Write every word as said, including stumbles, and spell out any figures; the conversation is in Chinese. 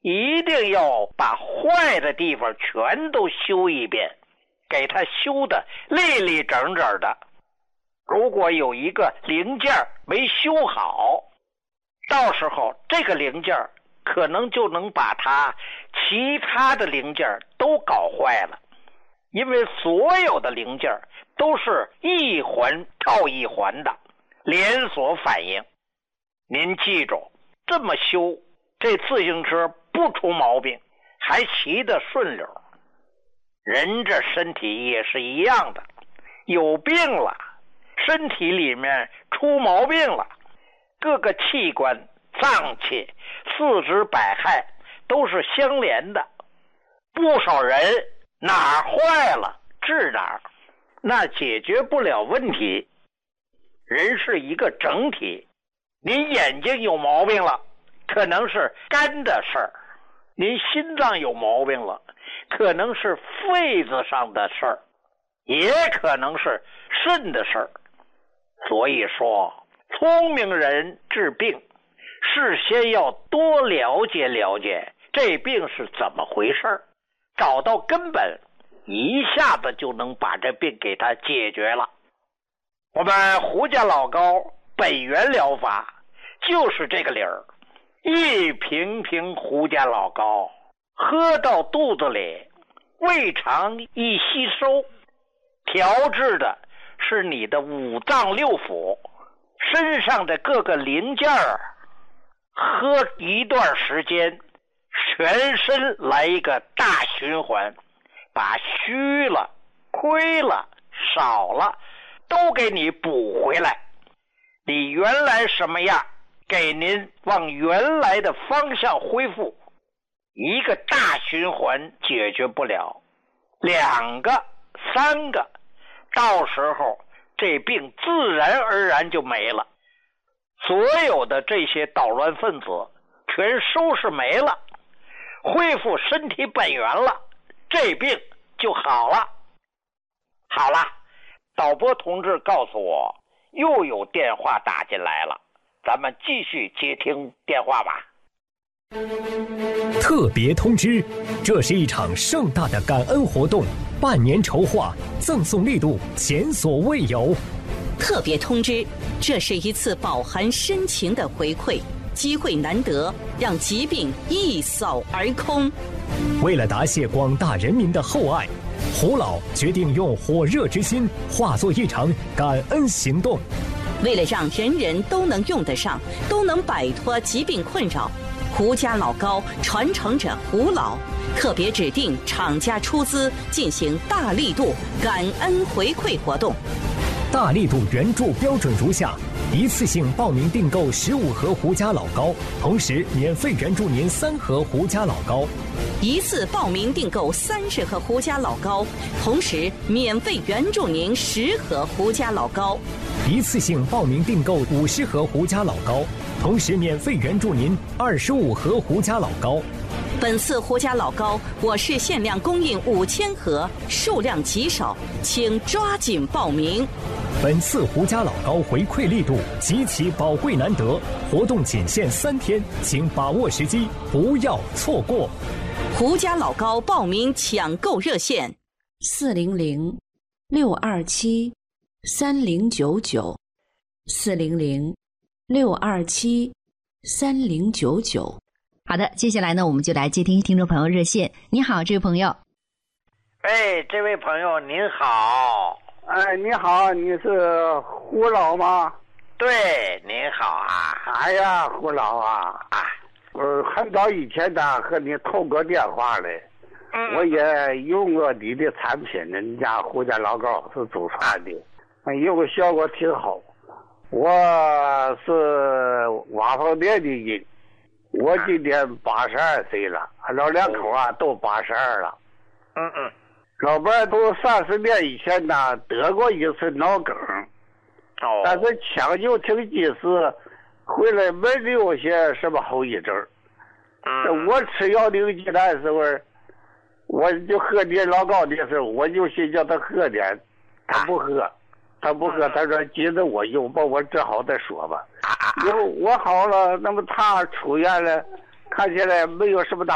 一定要把坏的地方全都修一遍，给它修的立立整整的。如果有一个零件没修好，到时候这个零件可能就能把它其他的零件都搞坏了，因为所有的零件都是一环套一环的连锁反应。您记住，这么修，这自行车不出毛病，还骑得顺溜。人这身体也是一样的，有病了，身体里面出毛病了，各个器官、脏器、四肢百骸都是相连的。不少人哪儿坏了治哪儿，那解决不了问题。人是一个整体，您眼睛有毛病了，可能是肝的事儿；您心脏有毛病了，可能是肺子上的事儿，也可能是肾的事儿。所以说，聪明人治病，事先要多了解了解这病是怎么回事，找到根本，一下子就能把这病给它解决了。我们胡家老高本源疗法就是这个理儿，一瓶瓶胡家老高喝到肚子里，胃肠一吸收，调制的是你的五脏六腑身上的各个零件儿，喝一段时间，全身来一个大循环，把虚了、亏了、少了都给你补回来。你原来什么样，给您往原来的方向恢复。一个大循环解决不了，两个、三个，到时候这病自然而然就没了。所有的这些捣乱分子全收拾没了，恢复身体本源了，这病就好了。好了，导播同志告诉我又有电话打进来了，咱们继续接听电话吧。 特别通知，这是一场盛大的感恩活动，半年筹划，赠送力度前所未有。 特别通知，这是一次饱含深情的回馈，机会难得，让疾病一扫而空。 为了答谢广大人民的厚爱，胡老决定用火热之心化作一场感恩行动。 为了让人人都能用得上，都能摆脱疾病困扰，胡家老高传承者胡老特别指定厂家出资进行大力度感恩回馈活动。 大力度援助标准如下：一次性报名订购十五盒胡家老高，同时免费援助您三盒胡家老高； 一次报名订购三十盒胡家老高，同时免费援助您十盒胡家老高； 一次性报名订购五十盒胡家老高，同时免费援助您二十五盒胡家老高。 本次胡家老高我市限量供应五千盒，数量极少，请抓紧报名。 本次胡家老高回馈力度极其宝贵难得，活动仅限三天，请把握时机，不要错过。 胡家老高报名抢购热线： 四零零六二七三零九九，四零零六二七三零九九。 好的，接下来呢，我们就来接听听众朋友热线。你好，这位朋友。 哎，这位朋友您好。 哎，你好，你是胡老吗？ 对，您好啊。 哎呀，胡老啊， 啊， 我很早以前呢和你通过电话嘞，嗯、我也用过你的产品，人家胡家老高是祖传的，用个效果挺好。我是瓦房店的人，我今年八十二岁了，老两口啊都八十二了。 嗯嗯。 老伴儿都三十年以前呢得过一次脑梗， 哦， 但是抢救挺及时，回来没留下什么后遗症。嗯，我吃药领鸡蛋的时候，我就喝点老高的时候，我就先叫他喝点，他不喝，啊、他不喝，他说接着我用吧，我治好再说吧。有我好了，那么他出院了，看起来没有什么大